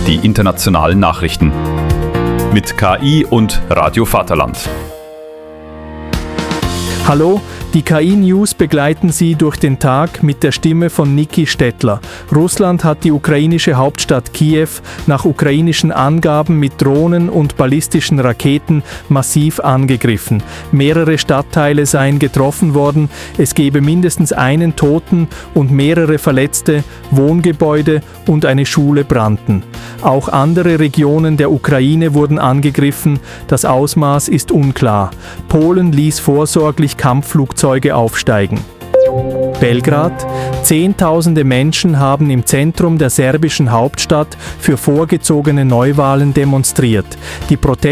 die internationalen Nachrichten. Mit KI und Radio Vaterland. Hallo, die KI-News begleiten Sie durch den Tag mit der Stimme von Niki Stettler. Russland hat die ukrainische Hauptstadt Kiew nach ukrainischen Angaben mit Drohnen und ballistischen Raketen massiv angegriffen. Mehrere Stadtteile seien getroffen worden, es gebe mindestens einen Toten und mehrere Verletzte, Wohngebäude und eine Schule brannten. Auch andere Regionen der Ukraine wurden angegriffen, das Ausmaß ist unklar. Polen ließ vorsorglich Kampfflugzeuge aufsteigen. Belgrad. Zehntausende Menschen haben im Zentrum der serbischen Hauptstadt für vorgezogene Neuwahlen demonstriert. Die